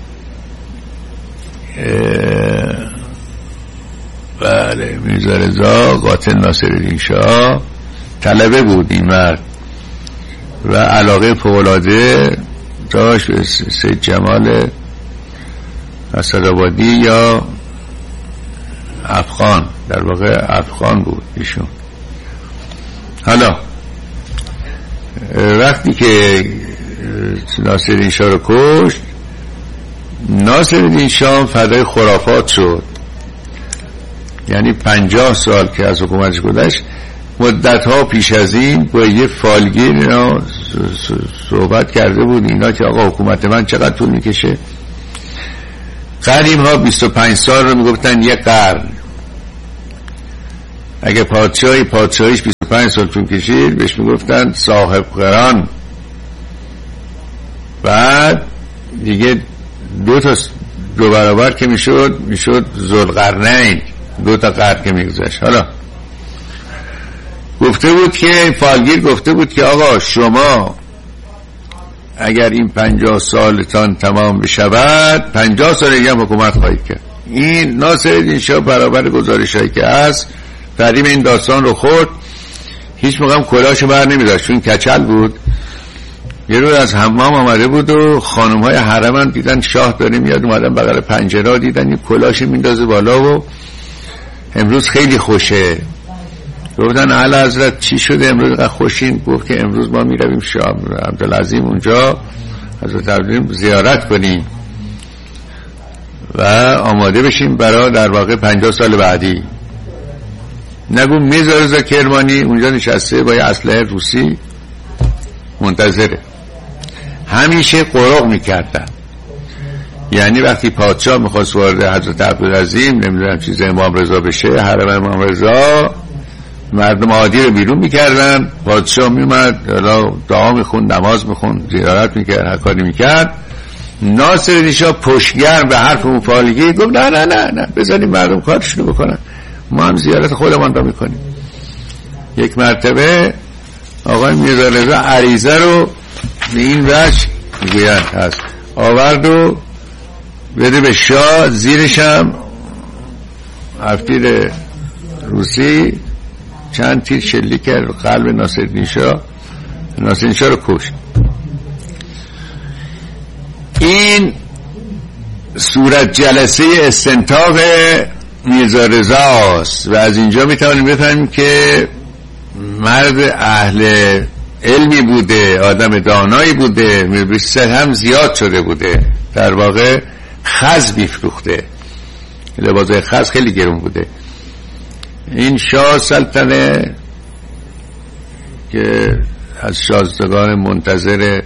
بله میرزا رضا قاتل ناصرالدین شاه طلبه بود این مرد و علاقه فوق‌العاده داشت به سید جمال اسدآبادی یا افغان، در واقع افغان بود ایشون. حالا وقتی که ناصرالدین شاه رو کشت، ناصرالدین شاه فدای خرافات شد. یعنی پنجاه سال که از حکومتش گذشت مدت ها پیش از این با یه فالگیر اینا صحبت کرده بود اینا که آقا حکومت من چقدر طول میکشه. قدیم ها بیست و پنج سال رو میگفتن یه قرن. اگه پادشاهی پادشاهیش بیست و پنج سال طول کشید بهش میگفتن صاحب قرن. بعد دیگه دو تا دو برابر که میشد میشد ذوالقرنین، دو تا قرن که میگذشت. حالا گفته بود که فالگیر گفته بود که آقا شما اگر این پنجاه سالتان تمام بشود پنجاه سال دیگه هم حکومت خواهید کرد. این ناصرالدین شاه برابر گزارش هایی که هست تعلیم این داستان رو خورد، هیچ موقع هم کلاشو بر نمیداشت چون کچل بود. یه روز از حمام آمده بود و خانم های حرم دیدن شاه داره میاد، اومدن بغل پنجره دیدن این کلاش میندازه بالا و امروز خیلی خوشه. گفتن اعلی حضرت چی شده امروز خوشین؟ گفت که امروز ما میرویم شاه عبدالعظیم اونجا حضرت عبدالعظیم زیارت کنیم و آماده بشیم برای در واقع پنجاه سال بعدی. نگو میرزا رضا کرمانی اونجا نشسته با یه اسلحه روسی منتظره. همیشه قرق میکردن، یعنی وقتی پادشاه میخواست وارد حضرت عبدالعظیم نمیدونم چیز امام رضا بشه، حرم امام رضا، مردم عادی رو بیرون میکردن، پادشاه میومد دعا میخوند، نماز میخوند، زیارت میکرد، هر کاری میکرد. ناصرالدین شاه پشتگرم به حرف اون فالگیر گفت نه نه نه نه بذاریم مردم کارشونو بکنن، ما هم زیارت خودمان رو میکنیم. یک مرتبه آقای میرزا رضا عریضه رو به این وجه میگویند هست آورد و بده به شاه، زیرش هم هفتیر روسی چند تیر شلیک کرد قلب ناصرالدین شاه، ناصرالدین شاه رو کشت. این صورت جلسه استنتاق میرزا رضا است و از اینجا میتوانیم بفهمیم که مرد اهل علمی بوده، آدم دانایی بوده، میربیسته هم زیاد شده بوده، در واقع خز بیفروخته، لباسای خز خیلی گرون بوده. این شاه سلطنه که از شاهزادگان منتظر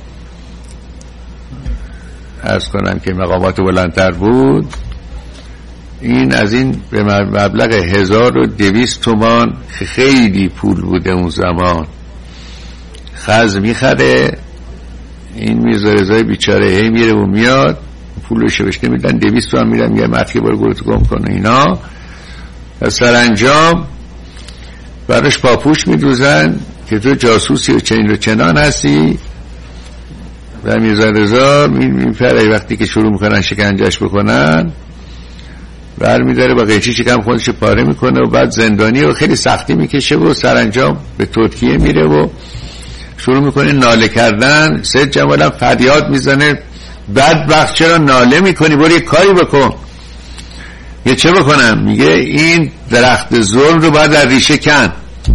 عرض کنم که مقامات بلندتر بود، این از این به مبلغ هزار و دویست تومان که خیلی پول بوده اون زمان خز میخره. این میرزا رضای بیچاره هی میره و میاد پولش بهش نمیدن، دویست تومان میرم یه مطکی بار گروت گم کنه اینا و سرانجام براش پاپوش میدوزن که تو جاسوسی و چنین و چنان هستی و میرزا رضا میپره وقتی که شروع میکنن شکنجش بکنن برمیداره با قیچی شکم خودش پاره میکنه و بعد زندانی و خیلی سختی میکشه و سرانجام به ترکیه میره و شروع میکنه ناله کردن. سید جمال هم فریاد میزنه بدبخت چرا ناله میکنی، برو یه کاری بکن. یه چه بکنم؟ میگه این درخت ظلم رو باید در ریشه کن.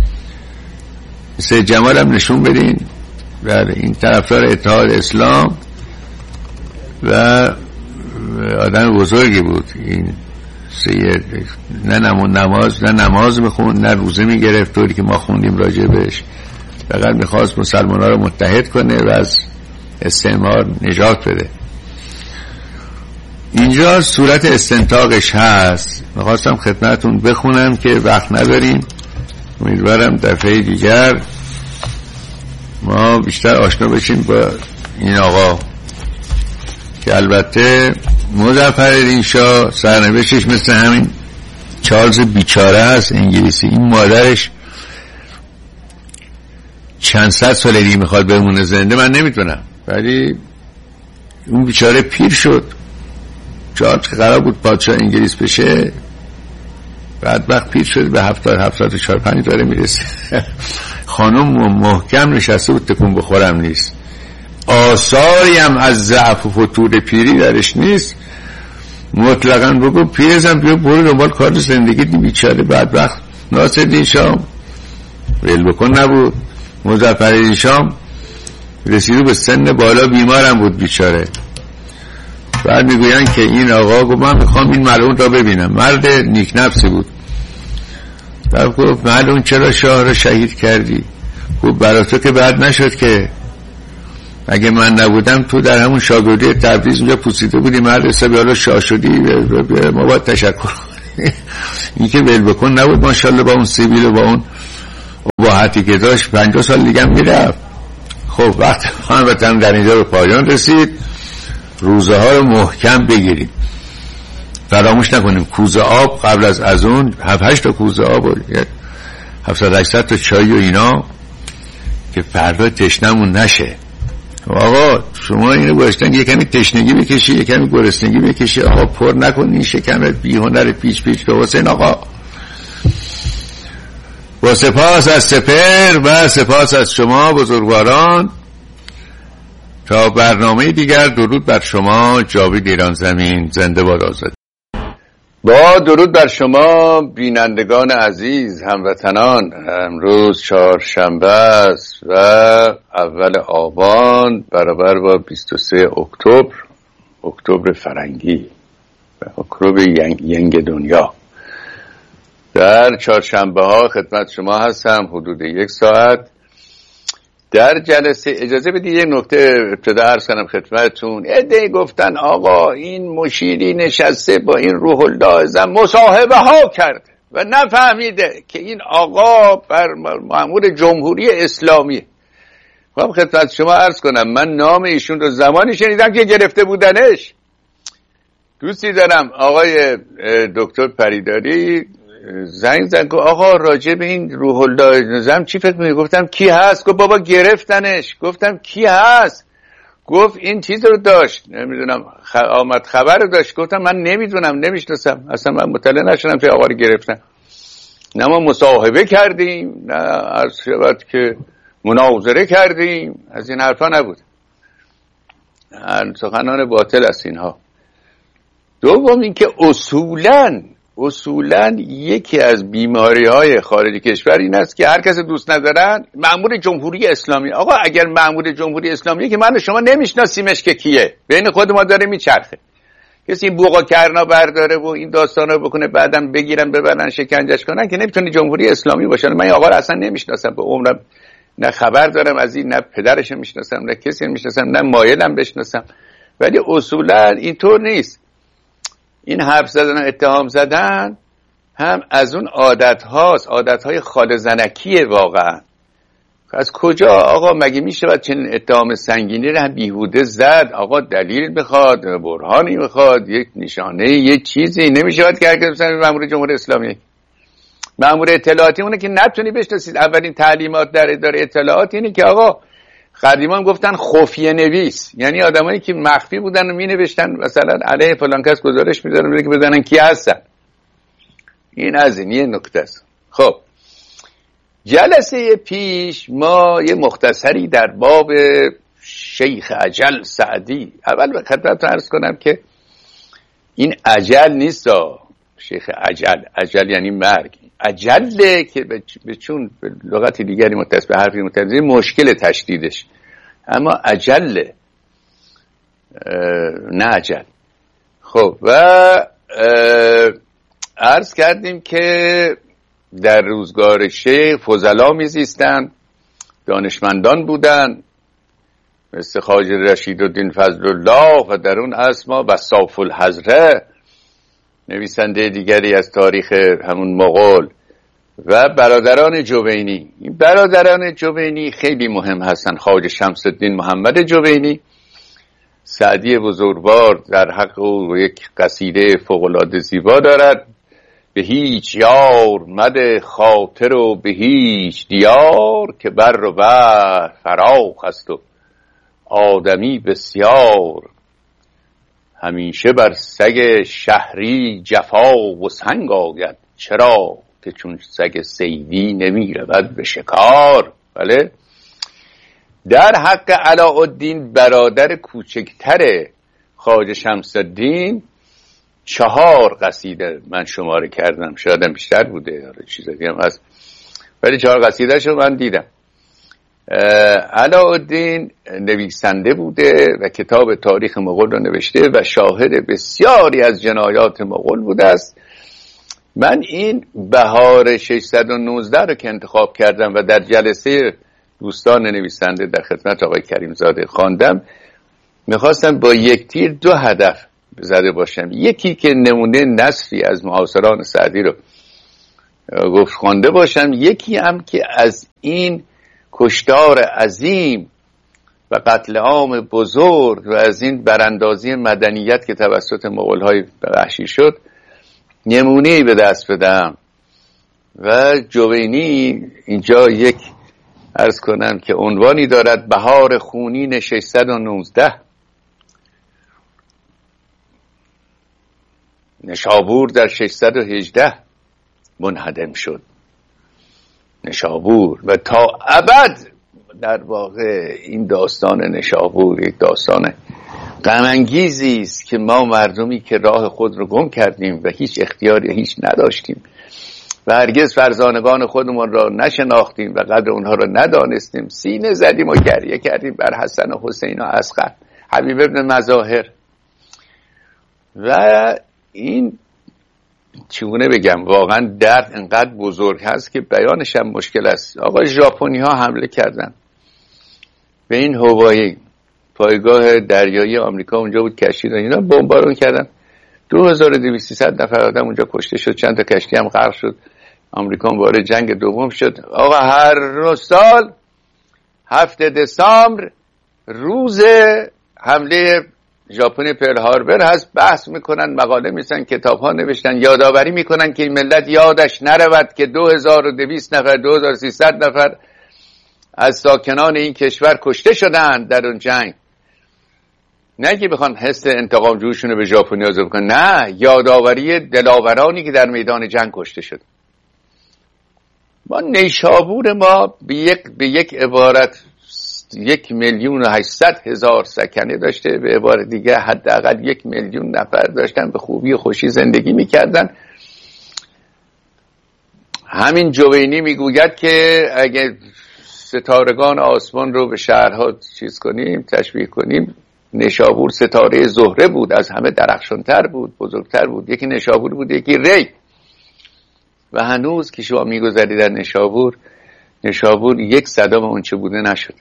سید جمال هم نشون بدین بله این طرفدار اتحاد اسلام و آدم بزرگی بود این سید، نه نماز نه نماز میخوند نه روزه میگرفت طوری که ما خوندیم راجع بهش، فقط میخواست مسلمان ها رو متحد کنه و از استعمار نجات بده. اینجا صورت استنتاقش هست، میخواستم خدمتون بخونم که وقت نداریم، امیدوارم دفعه دیگر ما بیشتر آشنا بشیم با این آقا که البته مظفرالدین شاه سرنوشتش مثل همین چارلز بیچاره است انگلیسی. این مادرش چند صد سال دیگه میخواد بمونه زنده من نمیتونم، ولی اون بیچاره پیر شد. چارلز که قرار بود پادشاه انگلیس بشه بعد وقت پیر شد به هفتاد هفتاد و چهار پنج داره میرسه. خانم محکم نشسته بود تکون بخورم نیست، آثاری هم از ضعف و فتور پیری درش نیست. مطلقاً بگو پیرزم بیا برو دنبال کار زندگی دی بیچاره بدبخت. ناصرالدین شاه ول بکن نبود، مظفرالدین شاه رسیده به سن بالا بیمارم بود بیچاره. بعد میگوین که این آقا گفت من میخوام این ملعون را ببینم. مرد نیک نفسی بود. و گفت معلوم چرا شاه رو شهید کردی؟ گفت برای تو که بد نشد که، اگه من نبودم تو در همون شاگردی تبریز اونجا پوسیده بودی مرد حسابی، حالا شاه شدی، ما باید تشکر این که ول بکن نبود. ماشاءالله با اون سیبیل و با اون اباحتی که داشت پنجاه سال دیگه هم میرفت. خب وقت هموطن در اینجا به پایان رسید، روزه ها رو محکم بگیریم، فراموش نکنیم کوزه آب قبل از از اون هفت هشت تا کوزه آب و هفتصد هشتصد تا چای و اینا که فردا تشنمون نشه. آقا شما اینو گذاشتن یه کمی تشنگی بکشی، یه کمی گرسنگی بکشی، آقا پر نکنی شکمت بی هنر پیچ پیچ که حسین آقا. با سپاس از سپر و سپاس از شما بزرگواران، تا برنامه دیگر درود بر شما. جاوید ایران زمین زنده باد آزادی. با درود بر شما بینندگان عزیز هموطنان، امروز چهارشنبه است و اول آبان برابر با بیست و سه اکتبر، اکتبر فرنگی، اکتبر ینگ دنیا. در چهارشنبه ها خدمت شما هستم حدود یک ساعت در جلسه. اجازه بدید یه نکته ابتدا عرض کنم خدمتتون. عده‌ای گفتن آقا این مشیری نشسته با این روح الله اعظم مصاحبه ها کرد و نفهمیده که این آقا بر مأمور جمهوری اسلامی. خب خدمت شما عرض کنم من نام ایشون رو زمانی شنیدم که گرفته بودنش. دوستی دارم آقای دکتر پریداری زنگ زنگ گفت آقا راجع به این روح الله اعظم چی فکر می‌کنی؟ گفتم کی هست؟ گفت بابا گرفتنش. گفتم کی هست؟ گفت این چیز رو داشت، نمیدونم خ... آمد خبر رو داشت. گفتم من نمیدونم، نمیشناسم، اصلا من مطلع نشدم که آقا رو گرفتن. نه ما مصاحبه کردیم، نه عرض شود که مناظره کردیم، از این حرفا نبود. سخنان باطل است اینها. دوم اینکه اصولاً اصولاً یکی از بیماری‌های خارج کشور این است که هر کس دوست ندارن مأمور جمهوری اسلامی. آقا اگر مأمور جمهوری اسلامیه که من و شما نمیشناسیمش که کیه، بین خود ما داره میچرخه. کسی این بوقا کرنا برداره و این داستانا بکنه بعدم بگیرن ببرن شکنجهش کنن که نمیتونه جمهوری اسلامی باشه. من این آقا رو اصلا نمیشناسم، به عمرم نه خبر دارم از این، نه پدرش میشناسم، نه کسی میشناسم، نه مایلم بشناسم. ولی اصولاً اینطور نیست. این حرف زدن و اتهام زدن هم از اون عادت هاست، عادت های خال زنکیه واقعا. از کجا آقا مگه میشه باید چنین اتهام سنگینی رو هم بیهوده زد؟ آقا دلیل بخواد، برهانی بخواد، یک نشانه، یک چیزی. نمیشه باید که هر کس مأمور جمهوری اسلامی، مأمور اطلاعاتی اونه که نتونی بشناسید. اولین تعلیمات در اداره اطلاعات اینه که آقا قدیما گفتن خفیه نویس، یعنی آدمایی که مخفی بودن و می نوشتن مثلا علیه فلان کس گزارش می‌دادن که بدونن کی هستن. این از این یه نکته است. خب جلسه پیش ما یه مختصری در باب شیخ اجل سعدی. اول به خدمتتون عرض کنم که این اجل نیست، شیخ اجل، اجل یعنی مرگ. اجله که به چون به لغت دیگری متصل به حرفی متصل مشکل تشدیدش، اما اجله نه اجل. خب و عرض کردیم که در روزگار شیخ فضلا میزیستن، دانشمندان بودن مثل خواجه رشیدالدین فضل الله و در اون اسما وصاف الحضره، نویسنده دیگری از تاریخ همون مغول، و برادران جوینی. این برادران جوینی خیلی مهم هستن. خواجه شمس الدین محمد جوینی، سعدی بزرگوار در حق او یک قصیده فوق‌العاده زیبا دارد: به هیچ یار مده خاطر و به هیچ دیار، که بر و بحر فراخ است و آدمی بسیار. همیشه بر سگ شهری جفا و سنگ آید، چرا که چون سگ صیدی نمی رود به شکار. بله، در حق علاءالدین برادر کوچکتر خواجه شمس الدین چهار قصیده من شماره کردم، شاید هم بیشتر بوده، چیز دیگه هم هست، ولی چهار قصیده شو من دیدم. علاءالدین نویسنده بوده و کتاب تاریخ مغول رو نوشته و شاهد بسیاری از جنایات مغول بوده است. من این بهار ششصد و نوزده رو که انتخاب کردم و در جلسه دوستان نویسنده در خدمت آقای کریم زاده خواندم، میخواستم با یک تیر دو هدف زده باشم. یکی که نمونه نصری از معاصران سعدی رو گفت خوانده باشم، یکی هم که از این کشتار عظیم و قتل عام بزرگ و از این براندازی مدنیت که توسط مغول‌های وحشی شد نمونه‌ای به دست بدم. و جوینی اینجا یک عرض کنم که عنوانی دارد: بهار خونین ششصد و نوزده. نشابور در ششصد و هجده منهدم شد. نشابور و تا ابد در واقع این داستان نشابور یک داستان غم انگیزی است که ما مردمی که راه خود رو گم کردیم و هیچ اختیاری هیچ نداشتیم و هرگز فرزانگان خودمون را نشناختیم و قدر اونها را ندانستیم، سینه زدیم و گریه کردیم بر حسن و حسین و اصغر، حبیب ابن مظاهر. و این چگونه بگم، واقعا درد انقدر بزرگ هست که بیانش هم مشکل است. آقا ژاپنی ها حمله کردن به این هوایی، پایگاه دریایی آمریکا اونجا بود، کشتی اینا بمبارون کردن. دو هزار و دویست نفر آدم اونجا کشته شد، چند تا کشتی هم غرق شد. آمریکا وارد جنگ دوم شد. آقا هر سال هفته دسامبر روز حمله ژاپن پرل هاربر هست، بحث میکنن، مقاله میسن، کتاب ها نوشتن، یادآوری میکنن که این ملت یادش نرود که دو هزار و دویست نفر دو هزار و سیصد نفر از ساکنان این کشور کشته شدن در اون جنگ. نه که بخوان حس انتقام جویشون رو به ژاپنی ها بکنن، نه، یادآوری دلاورانی که در میدان جنگ کشته شد. ما نیشابور ما به یک به یک عبارت یک میلیون و هشتصد هزار سکنه داشته، به عبارت دیگه حداقل یک میلیون نفر داشتن به خوبی و خوشی زندگی میکردن. همین جوینی میگوید که اگه ستارگان آسمان رو به شهرها چیز کنیم، تشبیه کنیم، نشابور ستاره زهره بود، از همه درخشانتر بود، بزرگتر بود. یکی نشابور بود، یکی ری. و هنوز که شما میگذاری در نشابور، نشابور یک صدام اون چه بوده نشده.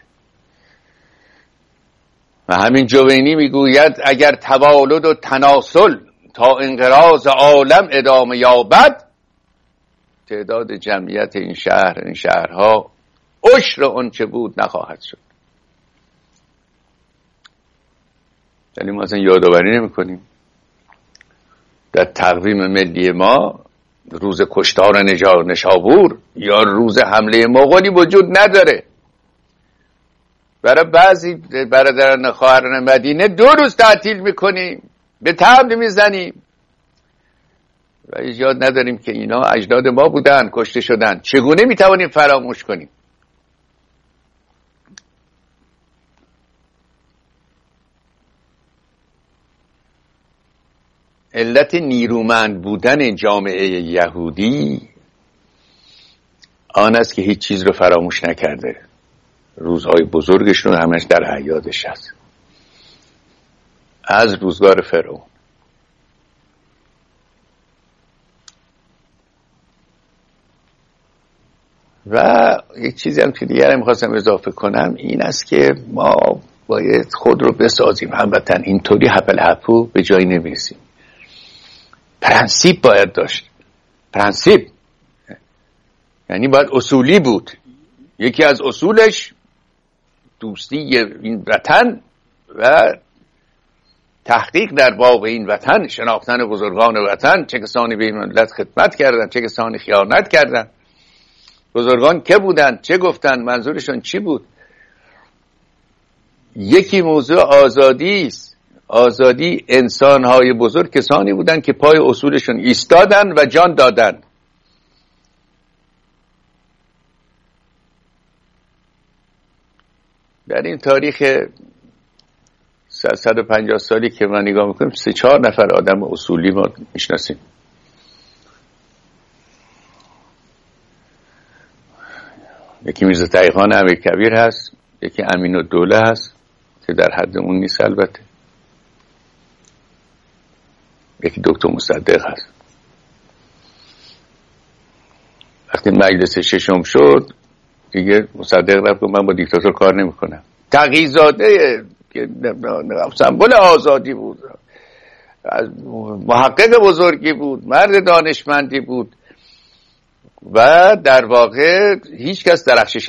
و همین جوینی میگوید اگر توالد و تناسل تا انقراض عالم ادامه یابد، تعداد جمعیت این شهر این شهرها عشر اون چه بود نخواهد شد. یعنی ما اصلا یادآوری نمی کنیم. در تقویم ملی ما روز کشتار نشابور یا روز حمله مغولی وجود نداره. برای بعضی برادران خواهران مدینه دو روز تعطیل میکنیم، به طبل میزنیم و ایجاد نداریم که اینا اجداد ما بودن، کشته شدن. چگونه میتوانیم فراموش کنیم؟ علت نیرومند بودن جامعه یهودی آن است که هیچ چیز رو فراموش نکرده. روزهای بزرگشون همش در حیادش هست، از روزگار فرعون. و یک چیزی هم که دیگر میخواستم اضافه کنم این است که ما باید خود رو بسازیم هموطن، اینطوری هپل هپو به جایی نمیرسیم. پرنسیپ باید داشت. پرنسیپ یعنی باید اصولی بود. یکی از اصولش دوستی این وطن و تحقیق در باب این وطن، شناختن بزرگان وطن، چه کسانی به این ملت خدمت کردن، چه کسانی خیانت کردن، بزرگان که بودن، چه گفتن، منظورشون چی بود. یکی موضوع آزادی است. آزادی، انسان‌های بزرگ کسانی بودن که پای اصولشون ایستادن و جان دادن. در این تاریخ صد و پنجاه سالی که من نگاه میکنم، سه چهار نفر آدم اصولی ما میشناسیم. یکی میرزا تقی‌خان امیرکبیر هست، یکی امین‌الدوله هست که در حد اون نیست البته، یکی دکتر مصدق هست. وقتی مجلس ششم شد دیگه مصدق رفت من با دیکتاتور کار نمیکنم. تقی‌زاده که سمبل آزادی بود، محقق بزرگی بود، مرد دانشمندی بود و در واقع هیچ کس درخشش